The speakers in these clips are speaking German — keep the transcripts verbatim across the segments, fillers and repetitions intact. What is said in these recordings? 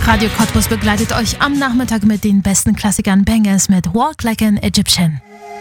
Radio Cottbus begleitet euch am Nachmittag mit den besten Klassikern Bangers mit Walk Like an Egyptian.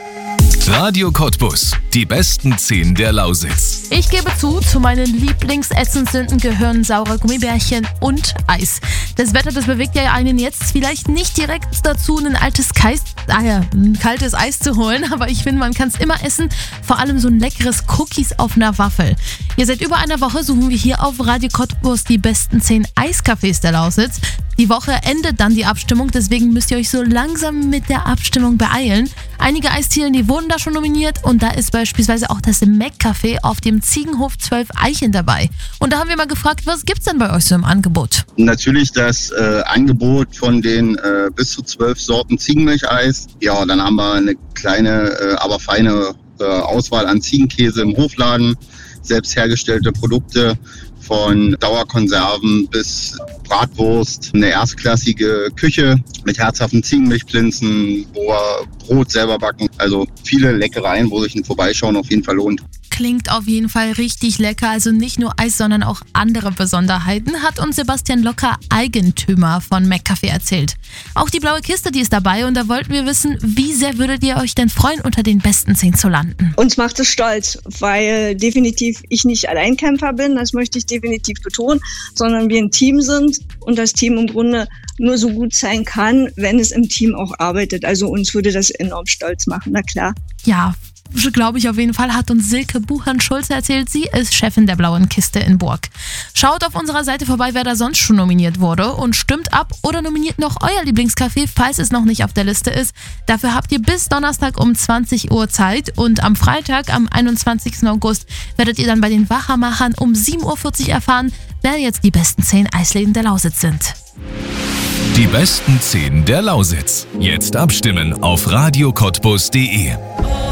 Radio Cottbus, die besten zehn der Lausitz. Ich gebe zu, zu meinen Lieblingsessenssünden gehören saure Gummibärchen und Eis. Das Wetter, das bewegt ja einen jetzt vielleicht nicht direkt dazu, ein altes Keis, ah ja, ein kaltes Eis zu holen, aber ich finde, man kann es immer essen, vor allem so ein leckeres Cookies auf einer Waffel. Ja, seit über einer Woche suchen wir hier auf Radio Cottbus die besten zehn Eiscafés der Lausitz. Die Woche endet dann die Abstimmung, deswegen müsst ihr euch so langsam mit der Abstimmung beeilen. Einige Eisdielen, die wurden da schon nominiert und da ist beispielsweise auch das Mac-Café auf dem Ziegenhof zwölf Eichen dabei. Und da haben wir mal gefragt, was gibt's denn bei euch so im Angebot? Natürlich das äh, Angebot von den äh, bis zu zwölf Sorten Ziegenmilcheis. Ja, dann haben wir eine kleine, äh, aber feine äh, Auswahl an Ziegenkäse im Hofladen, selbst hergestellte Produkte von Dauerkonserven bis Bratwurst, eine erstklassige Küche mit herzhaften Ziegenmilchplinzen, wo wir Brot selber backen. Also viele Leckereien, wo sich ein Vorbeischauen auf jeden Fall lohnt. Klingt auf jeden Fall richtig lecker, also nicht nur Eis, sondern auch andere Besonderheiten, hat uns Sebastian Locker, Eigentümer von Mac-Café, erzählt. Auch die blaue Kiste, die ist dabei und da wollten wir wissen, wie sehr würdet ihr euch denn freuen, unter den besten zehn zu landen? Uns macht es stolz, weil definitiv ich nicht Alleinkämpfer bin, das möchte ich definitiv betonen, sondern wir ein Team sind und das Team im Grunde nur so gut sein kann, wenn es im Team auch arbeitet. Also uns würde das enorm stolz machen, na klar. Ja, glaube ich auf jeden Fall, hat uns Silke Buchan-Schulze erzählt. Sie ist Chefin der blauen Kiste in Burg. Schaut auf unserer Seite vorbei, wer da sonst schon nominiert wurde und stimmt ab oder nominiert noch euer Lieblingscafé, falls es noch nicht auf der Liste ist. Dafür habt ihr bis Donnerstag um zwanzig Uhr Zeit und am Freitag, am einundzwanzigsten August, werdet ihr dann bei den Wachermachern um sieben Uhr vierzig erfahren, wer jetzt die besten zehn Eisläden der Lausitz sind. Die besten zehn der Lausitz. Jetzt abstimmen auf radio cottbus punkt de.